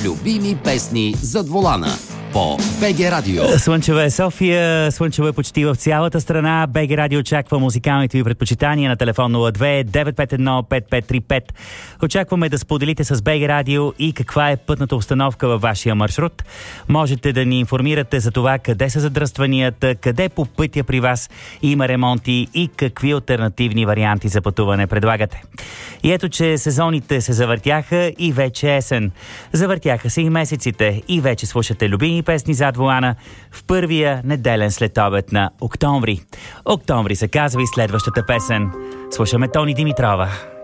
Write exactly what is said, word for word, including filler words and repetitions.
Любими песни зад волана по БГ Радио. Слънчева е София, слънчева е почти в цялата страна. БГ Радио очаква музикалните ви предпочитания на телефон нула две девет пет едно пет пет три пет. Очакваме да споделите с БГ Радио и каква е пътната обстановка във вашия маршрут. Можете да ни информирате за това къде са задръстванията, къде по пътя при вас има ремонти и какви алтернативни варианти за пътуване предлагате. И ето, че сезоните се завъртяха и вече есен. Завъртяха се и месеците и вече слушате любими песни зад волана в първия неделен следобед на октомври. Октомври се казва и следващата песен. Слушаме Тони Димитрова.